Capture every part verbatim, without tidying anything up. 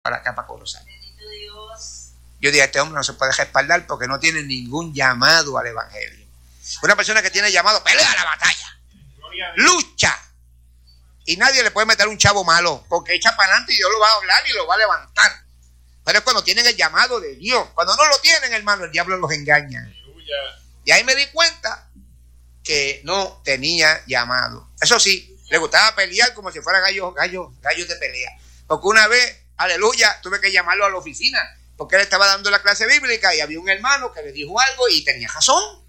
para acá, para Corozal. Yo dije, este hombre no se puede respaldar porque no tiene ningún llamado al evangelio. Una persona que tiene llamado, pelea la batalla, lucha, y nadie le puede meter un chavo malo, porque echa para adelante y Dios lo va a hablar y lo va a levantar. Pero es cuando tienen el llamado de Dios. Cuando no lo tienen, hermano, el diablo los engaña. Y ahí me di cuenta que no tenía llamado. Eso sí, le gustaba pelear como si fuera gallos, gallos, gallos de pelea. Porque una vez, aleluya, tuve que llamarlo a la oficina, porque él estaba dando la clase bíblica y había un hermano que le dijo algo y tenía razón.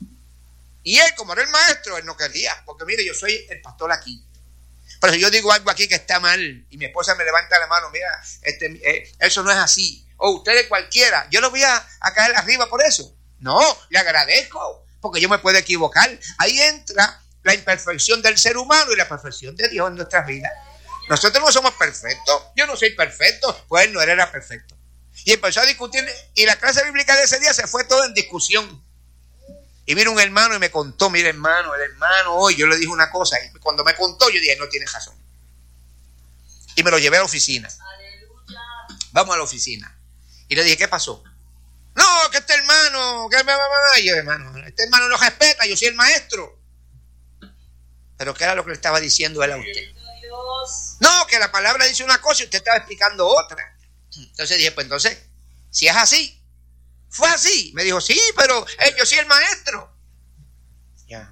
Y él, como era el maestro, él no quería, porque mire, yo soy el pastor aquí. Pero si yo digo algo aquí que está mal y mi esposa me levanta la mano, mira, este, eh, eso no es así. O ustedes cualquiera, yo lo voy a, a caer arriba por eso. No, le agradezco, porque yo me puedo equivocar. Ahí entra la imperfección del ser humano y la perfección de Dios en nuestras vidas. Nosotros no somos perfectos. Yo no soy perfecto, pues él no era perfecto. Y empezó a discutir, y la clase bíblica de ese día se fue todo en discusión. Y vino un hermano y me contó, mire hermano, el hermano hoy, yo le dije una cosa, y cuando me contó yo dije, no tiene razón. Y me lo llevé a la oficina. Aleluya. Vamos a la oficina. Y le dije, ¿qué pasó? No, que este hermano, que me va y yo, hermano, este hermano no respeta, yo soy el maestro. Pero ¿qué era lo que le estaba diciendo él a usted? No, que la palabra dice una cosa y usted estaba explicando otra. Entonces dije, pues entonces, si es así, fue así. Me dijo, sí, pero eh, yo soy el maestro. Ya.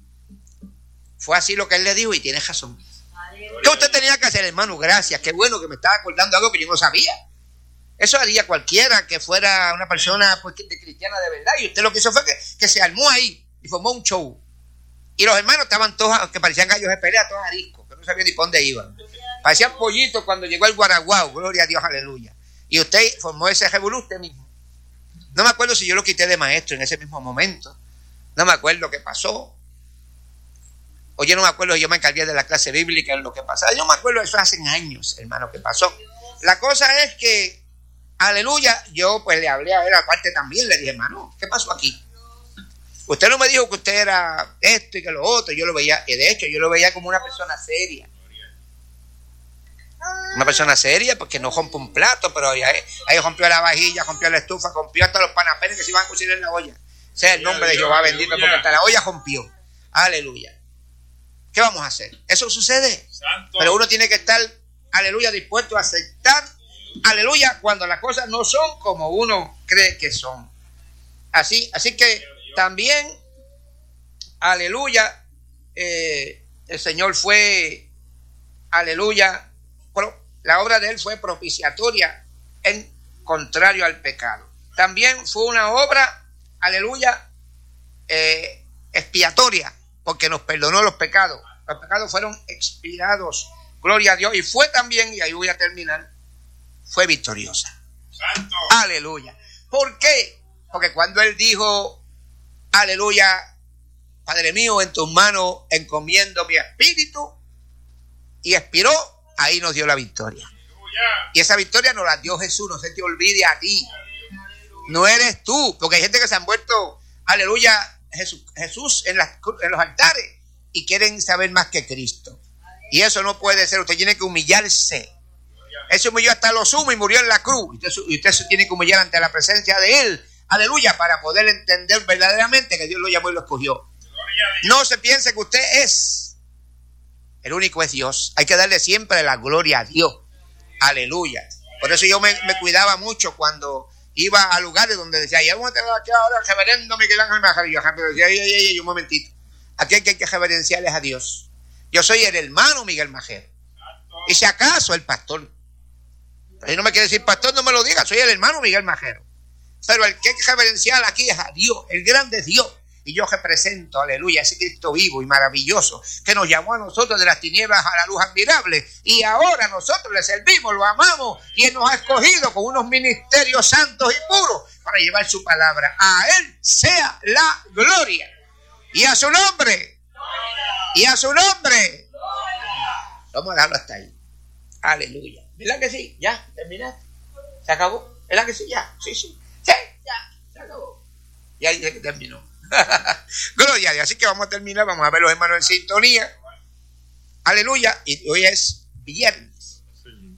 Fue así lo que él le dijo y tiene razón. ¿Qué usted tenía que hacer, hermano? Gracias, qué bueno que me estaba acordando algo que yo no sabía. Eso haría cualquiera que fuera una persona pues, de cristiana de verdad. Y usted lo que hizo fue que, que se armó ahí y formó un show. Y los hermanos estaban todos, que parecían gallos de pelea, todos ariscos, que no sabían ni por dónde iban. Parecían pollitos cuando llegó el guaraguao, gloria a Dios, aleluya. Y usted formó ese revolú usted mismo. No me acuerdo si yo lo quité de maestro en ese mismo momento. No me acuerdo qué pasó. O yo no me acuerdo, yo me encargué de la clase bíblica en lo que pasaba. Yo me acuerdo, eso hace años, hermano, que pasó. La cosa es que, aleluya, yo pues le hablé a él aparte también, le dije, hermano, ¿qué pasó aquí? Usted no me dijo que usted era esto y que lo otro. Yo lo veía, y de hecho yo lo veía como una persona seria. Una persona seria porque no rompe un plato, pero ahí, ahí rompió la vajilla, rompió la estufa, rompió hasta los panapenes que se iban a cocinar en la olla. Sea el nombre de Jehová bendito, porque hasta la olla rompió. Aleluya. ¿Qué vamos a hacer? Eso sucede. Santo. Pero uno tiene que estar, aleluya, dispuesto a aceptar, aleluya, cuando las cosas no son como uno cree que son. Así, así que también, aleluya, eh, el Señor fue, aleluya, pro, la obra de Él fue propiciatoria en contrario al pecado. También fue una obra, aleluya, eh, expiatoria, porque nos perdonó los pecados. Los pecados fueron expiados, gloria a Dios, y fue también, y ahí voy a terminar, fue victoriosa. Santo. Aleluya. ¿Por qué? Porque cuando Él dijo, aleluya, Padre mío, en tus manos encomiendo mi espíritu, y expiró, ahí nos dio la victoria. Aleluya. Y esa victoria nos la dio Jesús, no se te olvide a ti. No eres tú, porque hay gente que se han vuelto, aleluya, Jesús, Jesús en, las, en los altares y quieren saber más que Cristo. Y eso no puede ser, usted tiene que humillarse. Él se humilló hasta lo sumo y murió en la cruz. Y usted, y usted se tiene que humillar ante la presencia de Él. Aleluya, para poder entender verdaderamente que Dios lo llamó y lo escogió. No se piense que usted es. El único es Dios. Hay que darle siempre la gloria a Dios. Aleluya. Por eso yo me, me cuidaba mucho cuando iba a lugares donde decía, ya vamos a tener aquí ahora el reverendo Miguel Ángel Majar. Y yo decía, ay, ay, ay, ay, un momentito. Aquí hay que, hay que reverenciarles a Dios. Yo soy el hermano Miguel Majero. Y si acaso el pastor. Pero si no me quiere decir pastor, no me lo diga. Soy el hermano Miguel Majero. Pero el que hay que reverenciar aquí es a Dios. El grande es Dios. Y yo represento, aleluya, ese Cristo vivo y maravilloso que nos llamó a nosotros de las tinieblas a la luz admirable. Y ahora nosotros le servimos, lo amamos. Y Él nos ha escogido con unos ministerios santos y puros para llevar su palabra. A Él sea la gloria. Y a su nombre. Y a su nombre. Vamos a dejarlo hasta ahí. Aleluya. ¿Verdad que sí? ¿Ya? ¿Terminaste? ¿Se acabó? ¿Verdad que sí? ¿Ya? Sí, sí. Sí, ya. Se acabó. Ya dice que terminó. Gloria a Dios. Así que vamos a terminar. Vamos a ver los hermanos en sintonía. Aleluya. Y hoy es viernes.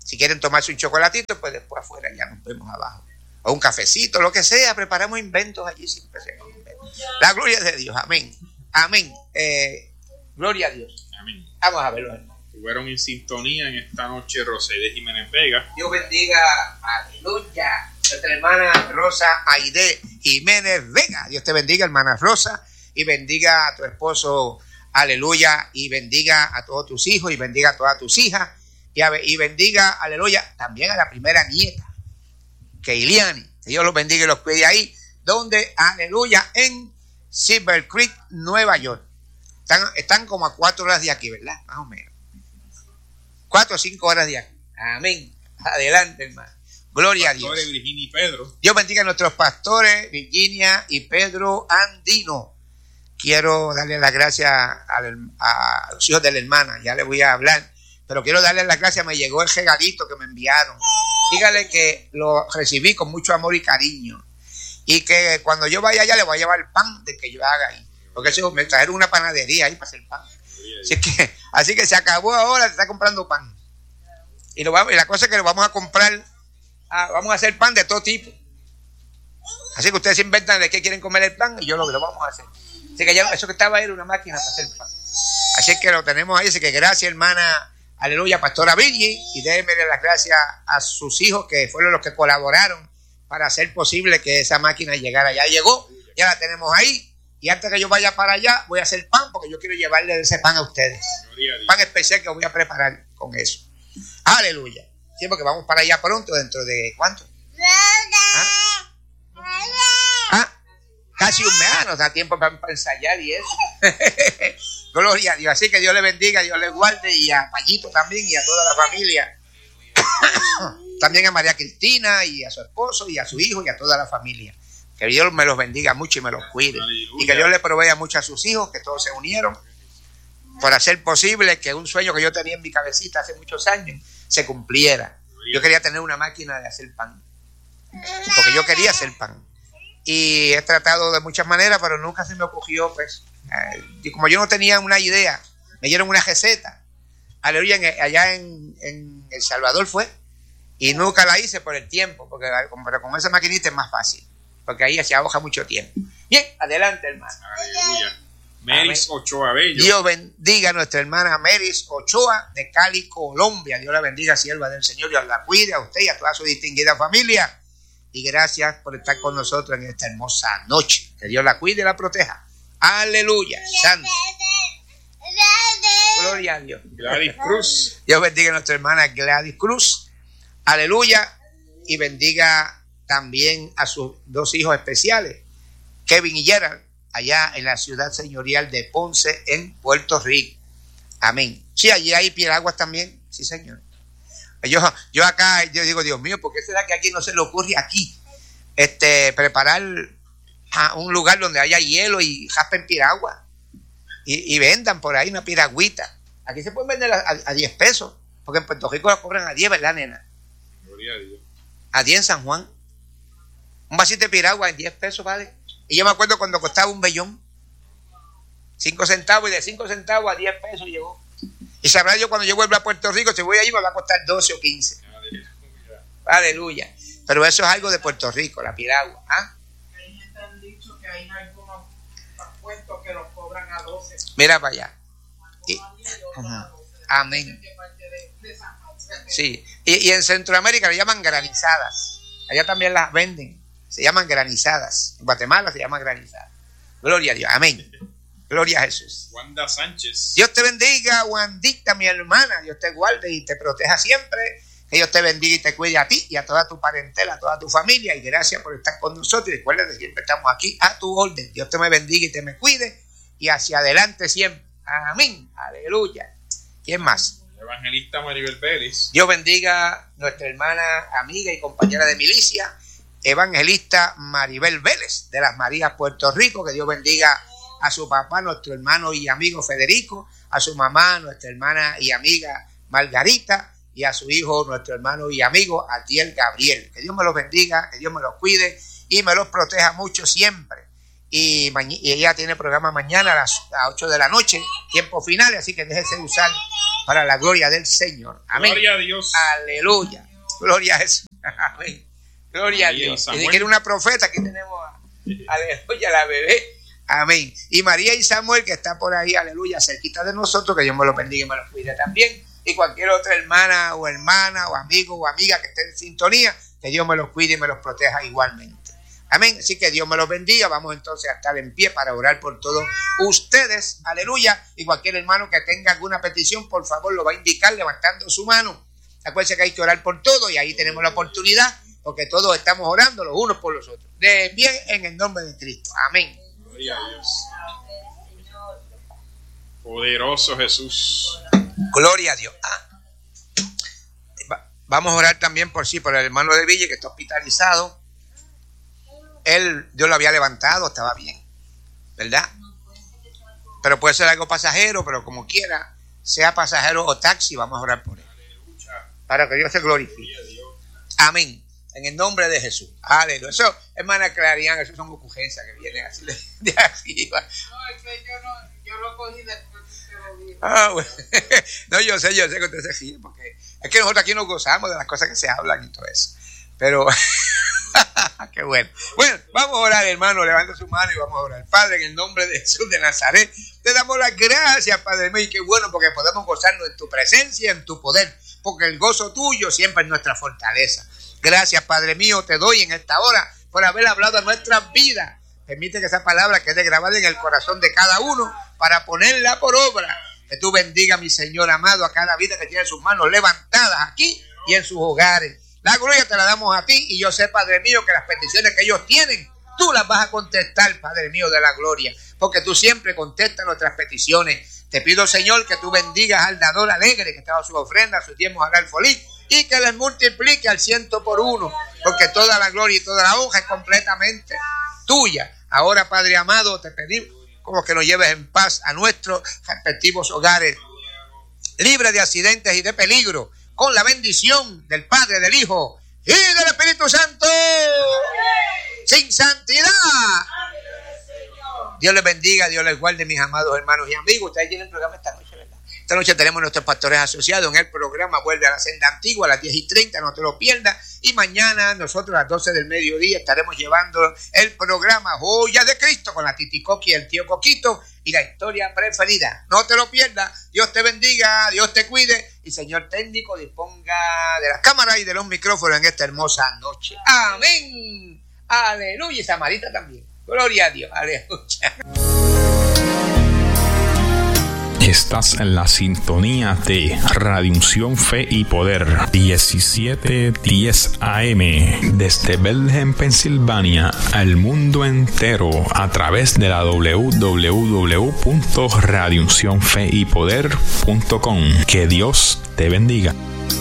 Si quieren tomarse un chocolatito, pues después afuera ya nos vemos abajo. O un cafecito, lo que sea, preparamos inventos allí, siempre hacemos inventos. La gloria de Dios, amén. Amén. Eh, gloria a Dios. Amén. Vamos a verlo, hermano. Estuvieron en sintonía en esta noche Rosaide Jiménez Vega. Dios bendiga, aleluya, nuestra hermana Rosa Aide Jiménez Vega. Dios te bendiga, hermana Rosa, y bendiga a tu esposo, aleluya, y bendiga a todos tus hijos, y bendiga a todas tus hijas, y, a, y bendiga, aleluya, también a la primera nieta, Keiliani. Que Dios los bendiga y los cuide ahí, donde, aleluya, en Silver Creek, Nueva York. Están, están como a cuatro horas de aquí, ¿verdad? Más o menos. Cuatro o cinco horas de aquí. Amén. Adelante, hermano. Gloria Pastores, a Dios. Virginia y Pedro. Dios bendiga a nuestros pastores, Virginia y Pedro Andino. Quiero darle las gracias al, a los hijos de la hermana. Ya les voy a hablar. Pero quiero darle las gracias. Me llegó el regalito que me enviaron. Dígale que lo recibí con mucho amor y cariño. Y que cuando yo vaya allá le voy a llevar el pan de que yo haga ahí. Porque eso, me trajeron una panadería ahí para hacer pan. Así que, así que se acabó ahora, se está comprando pan. Y, lo vamos, y la cosa es que lo vamos a comprar, a, vamos a hacer pan de todo tipo. Así que ustedes se inventan de qué quieren comer el pan y yo lo, lo vamos a hacer. Así que ya eso que estaba ahí era una máquina para hacer pan. Así que lo tenemos ahí. Así que gracias, hermana, aleluya, pastora Virgi, y déjenme las gracias a sus hijos que fueron los que colaboraron para hacer posible que esa máquina llegara. Ya llegó, ya la tenemos ahí. Y antes que yo vaya para allá, voy a hacer pan porque yo quiero llevarle ese pan a ustedes. Pan especial que voy a preparar con eso. Aleluya. Sí, porque vamos para allá pronto, dentro de ¿cuánto? ¿Ah? ¿Ah? Casi un mes, nos da tiempo para, para ensayar y eso. Gloria a Dios. Así que Dios le bendiga, Dios le guarde, y a Payito también y a toda la familia. También a María Cristina y a su esposo y a su hijo y a toda la familia. Que Dios me los bendiga mucho y me los cuide. Aleluya. Y que Dios le provea mucho a sus hijos, que todos se unieron por hacer posible que un sueño que yo tenía en mi cabecita hace muchos años se cumpliera. Yo quería tener una máquina de hacer pan, porque yo quería hacer pan. Y he tratado de muchas maneras, pero nunca se me ocurrió, pues. Y como yo no tenía una idea, me dieron una receta. Aleluya, en, allá en, en El Salvador fue. Y nunca la hice por el tiempo, porque pero con esa maquinita es más fácil. Porque ahí se ahoga mucho tiempo. Bien, adelante, hermano. Aleluya. Meris Ochoa Bello. Dios bendiga a nuestra hermana Meris Ochoa de Cali, Colombia. Dios la bendiga, sierva del Señor. Dios la cuide a usted y a toda su distinguida familia. Y gracias por estar con nosotros en esta hermosa noche. Que Dios la cuide y la proteja. Aleluya. Santo. Gloria a Dios. Gladys Cruz. Dios bendiga a nuestra hermana Gladys Cruz. Aleluya. Y bendiga también a sus dos hijos especiales, Kevin y Gerald, allá en la ciudad señorial de Ponce, en Puerto Rico. Amén. Sí, allí hay piraguas también. Sí, señor. Yo, yo acá, yo digo, Dios mío, ¿por qué será que aquí no se le ocurre aquí este, preparar a un lugar donde haya hielo y jaspen piragua y, y vendan por ahí una piragüita? Aquí se pueden vender a, a, a diez pesos, porque en Puerto Rico la cobran a diez, ¿verdad, nena? Gloria a Dios. A diez en San Juan. Un vasito de piragua en diez pesos, ¿vale? Y yo me acuerdo cuando costaba un vellón. cinco centavos, y de cinco centavos a diez pesos llegó. Y sabrá yo cuando yo vuelva a Puerto Rico, si voy allí me va a costar doce o quince. Aleluya. Aleluya. Pero eso es algo de Puerto Rico, la piragua. ¿Ah? Ahí me han dicho que hay algunos puestos que los cobran a doce. Mira para allá. Y, uh-huh. Amén. Sí. Y, y en Centroamérica le llaman granizadas. Allá también las venden. Se llaman granizadas. En Guatemala se llaman granizadas. Gloria a Dios. Amén. Gloria a Jesús. Wanda Sánchez. Dios te bendiga, Wandita, mi hermana. Dios te guarde y te proteja siempre. Que Dios te bendiga y te cuide a ti y a toda tu parentela, a toda tu familia. Y gracias por estar con nosotros. Y recuerda que siempre estamos aquí a tu orden. Dios te me bendiga y te me cuide. Y hacia adelante siempre. Amén. Aleluya. ¿Quién más? Evangelista Maribel Vélez. Dios bendiga a nuestra hermana, amiga y compañera de milicia, Evangelista Maribel Vélez, de las Marías, Puerto Rico. Que Dios bendiga a su papá, nuestro hermano y amigo Federico, a su mamá, nuestra hermana y amiga Margarita, y a su hijo, nuestro hermano y amigo Atiel Gabriel. Que Dios me los bendiga, que Dios me los cuide y me los proteja mucho siempre. Y, y ella tiene programa mañana a las ocho de la noche, tiempo final, así que déjese usar para la gloria del Señor. Amén. Gloria a Dios. Aleluya. Gloria a Jesús. Amén. Gloria María a Dios. y Y si quiere una profeta, aquí tenemos a, aleluya, la bebé. Amén. Y María y Samuel, que está por ahí, aleluya, cerquita de nosotros, que Dios me lo bendiga y me lo cuide también. Y cualquier otra hermana o hermana o amigo o amiga que esté en sintonía, que Dios me los cuide y me los proteja igualmente. Amén. Así que Dios me los bendiga. Vamos entonces a estar en pie para orar por todos ustedes. Aleluya. Y cualquier hermano que tenga alguna petición, por favor, lo va a indicar levantando su mano. Acuérdense que hay que orar por todo y ahí tenemos la oportunidad, porque todos estamos orando los unos por los otros. De bien en el nombre de Cristo. Amén. Gloria a Dios. Poderoso Jesús. Gloria a Dios. Ah. Va, vamos a orar también por sí, por el hermano de Ville que está hospitalizado. Él, Dios lo había levantado, estaba bien, ¿verdad? Pero puede ser algo pasajero, pero como quiera, sea pasajero o taxi, vamos a orar por él. Para que Dios se glorifique. Amén. En el nombre de Jesús. Aleluya. Eso, hermana Clariana, eso son ocurrencias que vienen así de, de arriba. No, es que yo, no, yo lo cogí después que te lo vi. Ah, bueno. No, yo sé, yo sé que usted se ríe, porque es que nosotros aquí nos gozamos de las cosas que se hablan y todo eso. Pero, qué bueno. Bueno, vamos a orar, hermano. Levanta su mano y vamos a orar. Padre, en el nombre de Jesús de Nazaret, te damos las gracias, Padre mío, y qué bueno, porque podemos gozarnos en tu presencia y en tu poder, porque el gozo tuyo siempre es nuestra fortaleza. Gracias, Padre mío, te doy en esta hora por haber hablado a nuestras vidas. Permite que esa palabra quede grabada en el corazón de cada uno para ponerla por obra. Que tú bendiga, mi Señor amado, a cada vida que tiene sus manos levantadas aquí y en sus hogares. La gloria te la damos a ti y yo sé, Padre mío, que las peticiones que ellos tienen, tú las vas a contestar, Padre mío de la gloria, porque tú siempre contestas nuestras peticiones. Te pido, Señor, que tú bendigas al dador alegre que estaba su ofrenda, sus diezmos al alfolí, y que les multiplique al ciento por uno, porque toda la gloria y toda la honra es completamente tuya. Ahora, Padre amado, te pedimos como que nos lleves en paz a nuestros respectivos hogares, libre de accidentes y de peligro, con la bendición del Padre, del Hijo y del Espíritu Santo. Sin santidad. Dios les bendiga, Dios les guarde, mis amados hermanos y amigos. Ustedes tienen programa esta noche, ¿verdad? Esta noche tenemos nuestros pastores asociados en el programa Vuelve a la Senda Antigua a las diez y treinta, no te lo pierdas. Y mañana nosotros a las doce del mediodía estaremos llevando el programa Joya de Cristo con la Titi Coqui y el tío Coquito y la historia preferida. No te lo pierdas. Dios te bendiga, Dios te cuide y Señor técnico disponga de las cámaras y de los micrófonos en esta hermosa noche. Amén. Aleluya. Y Samarita también. Gloria a Dios. Aleluya. Estás en la sintonía de Radio Unción Fe y Poder diecisiete diez A M desde Bethlehem, Pensilvania, al mundo entero a través de la doble u doble u doble u punto radio unción fe y poder punto com. Que Dios te bendiga.